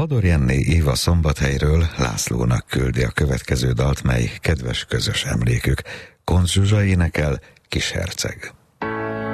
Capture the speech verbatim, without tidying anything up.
Fodor Jenné Éva Szombathelyről Lászlónak küldi a következő dalt, mely kedves közös emlékük. Koncz Zsuzsa énekel, Kis herceg.